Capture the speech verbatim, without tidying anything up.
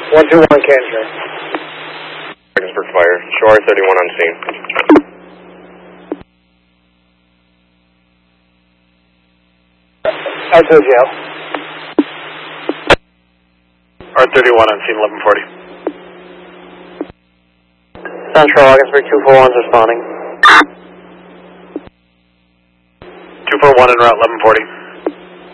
one two one Cancer. Parkersburg Fire. Show R thirty-one on scene. Out to the jail. R thirty-one on scene, eleven forty. Central Augsburg, two four one's responding. two four one en route, eleven forty.